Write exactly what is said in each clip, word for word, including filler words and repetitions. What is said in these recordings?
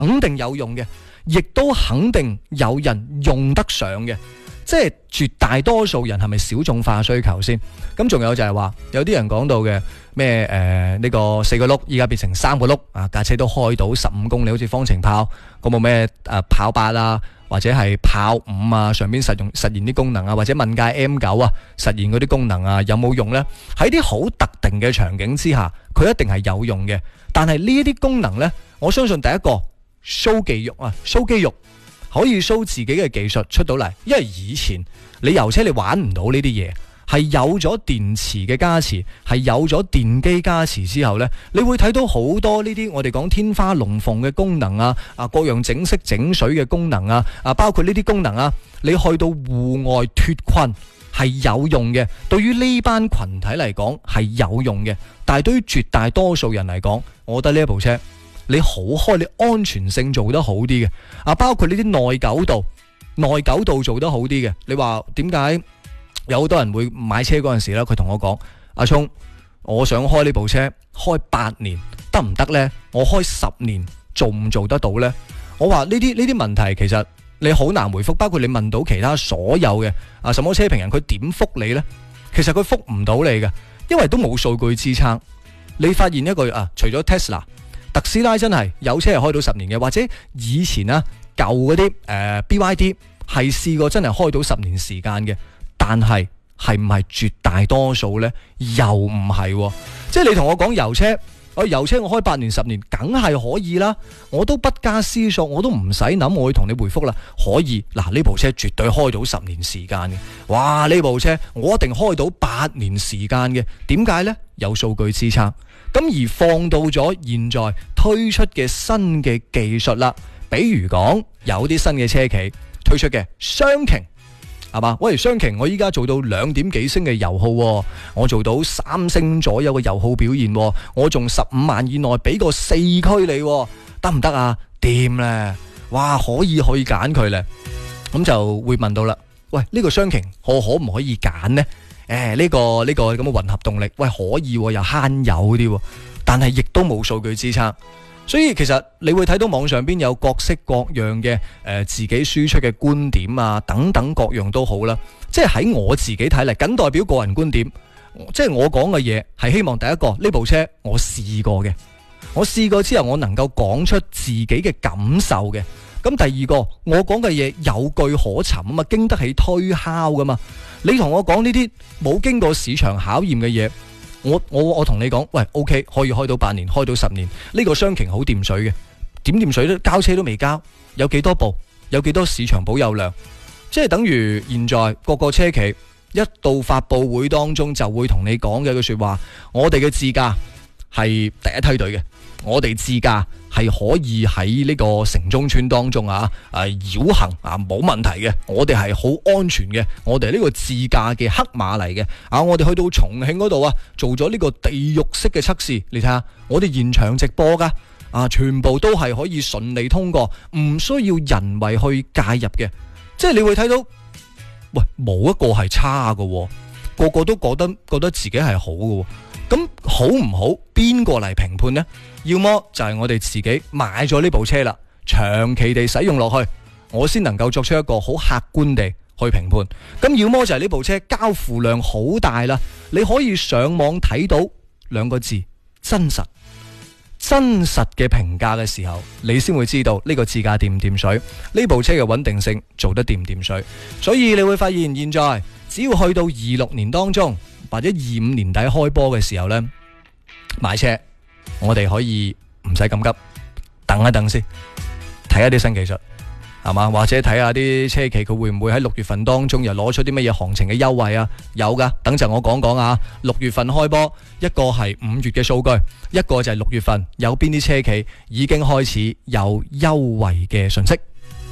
肯定有用嘅，亦都肯定有人用得上嘅。即係絕大多數人係咪小眾化需求先？咁仲有就係話，有啲人講到嘅咩誒呢個四個轆依家變成三個轆啊，架車都開到十五公里，好似方程炮嗰部咩誒跑八啊，或者係跑五啊，上邊實用實現啲功能啊，或者問界 M 九啊，實現嗰啲功能啊，有冇用呢？喺啲好特定嘅場景之下，佢一定係有用嘅。但係呢一啲功能呢，我相信第一個 show 肌肉啊 ，show 肌肉。可以 show 自己嘅技術出到嚟，因為以前你油車你玩唔到呢啲嘢，係有咗電池嘅加持，係有咗電機加持之後呢，你會睇到好多呢啲我哋講天花龍鳳嘅功能啊，啊各樣整色整水嘅功能啊，啊包括呢啲功能啊，你去到戶外脫困係有用嘅，對於呢班群體嚟講係有用嘅，但係對於絕大多數人嚟講，我覺得呢一部車你好開，你安全性做得好啲嘅，啊包括呢啲耐久度，耐久度做得好啲嘅。你話點解有好多人會買車嗰陣時咧，佢同我講：阿聰，我想開呢部車開八年得唔得呢？我開十年做唔做得到呢？我話呢啲呢啲問題其實你好難回覆，包括你問到其他所有嘅啊什麼車評人，佢點覆你呢？其實佢覆唔到你嘅，因為都冇數據支撐。你發現一個啊，除咗 Tesla。特斯拉真係有車係開到十年嘅，或者以前啊舊嗰啲誒 B Y D 係試過真係開到十年時間嘅，但係係唔係絕大多數呢？又唔係、哦，即係你同我講油車，我油車我開八年十年，梗係可以啦，我都不加思索，我都唔使諗，我會同你回覆啦，可以嗱，呢部車絕對開到十年時間嘅，哇呢部車我一定開到八年時間嘅，點解呢？有數據支撐。咁而放到咗現在推出嘅新嘅技術啦，比如講有啲新嘅車企推出嘅雙擎，係嘛？喂，雙擎我依家做到兩點幾升嘅油耗，我做到三升左右嘅油耗表現，我仲十五萬以內俾個四驅你，得唔得啊？掂咧，哇，可以可以揀佢咧，咁就會問到啦。喂，呢個雙擎我可唔可以揀呢？誒，呢、這個呢、這個咁嘅混合動力，喂可以又慳油啲，但係亦都冇數據支撐，所以其實你會睇到網上邊有各式各樣嘅誒、呃、自己輸出嘅觀點啊，等等各樣都好啦。即係喺我自己睇嚟，僅代表個人觀點。即係我講嘅嘢係希望第一個呢部車我試過嘅，我試過之後我能夠講出自己嘅感受嘅。咁第二個我講嘅嘢有據可尋啊嘛，經得起推敲噶嘛。你同我講呢啲冇經過市場考驗嘅嘢，我我我同你講，喂 OK 可以開到八年，開到十年，呢個雙擎好掂水嘅，點掂水咧？交車都未交，有幾多部，有幾多市場保有量，即係等於現在各個車企一到發佈會當中就會同你講嘅一句說話，我哋嘅自駕係第一梯隊嘅，我哋自駕係可以喺呢個城中村當中啊，誒繞行啊冇問題嘅，我哋係好安全嘅，我哋呢個自駕嘅黑馬嚟嘅啊！我哋去到重慶嗰度啊，做咗呢個地獄式嘅測試，你睇下，我哋現場直播噶啊，全部都係可以順利通過，唔需要人為去介入嘅，即係你會睇到，喂冇一個係差㗎，個個都覺得覺得自己係好㗎，咁好唔好？邊個嚟評判呢？要麼就係我哋自己買咗呢部車啦，長期地使用落去，我先能夠作出一個好客觀地去評判。咁要麼就係呢部車交付量好大啦，你可以上網睇到兩個字真實，真實嘅評價嘅時候，你先會知道呢個自駕掂唔掂水，呢部車嘅穩定性做得掂唔掂水。所以你會發現現在只要去到二六年當中或者二五年底開波嘅時候呢，買車我哋可以唔使咁急，等一等先，睇下啲新技術係嘛，或者睇下啲車企佢會唔會喺六月份當中又攞出啲乜嘢行情嘅優惠啊？有噶，等陣我講講啊。六月份開波，一個係五月嘅數據，一個就係六月份有邊啲車企已經開始有優惠嘅信息。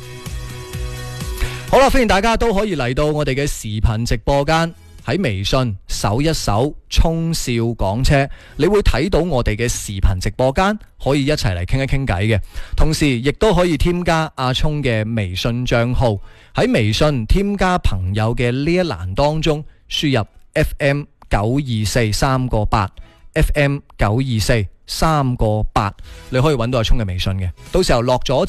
好啦，歡迎大家都可以嚟到我哋嘅視頻直播間。喺微信搜一搜聰少講車，你會睇到我哋嘅視頻直播間，可以一齊嚟傾一傾偈嘅。同時亦都可以添加阿聰嘅微信賬號，喺微信添加朋友嘅呢一欄當中輸入 F M 九二四三個八 F M 九二四三個八，你可以揾到阿聰嘅微信嘅。到時候落咗